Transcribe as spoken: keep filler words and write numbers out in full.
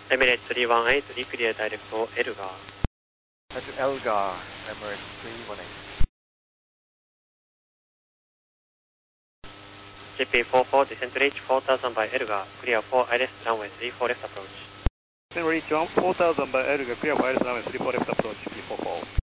Emirates three one eight, reclear direct to Elgar. That's Elgar, Emirates three one eight. G P four four, descent reach four thousand by Elgar, clear for I L S runway three four left approach. Descent reach four thousand by Elgar, clear for I L S runway three four left approach, G P four four.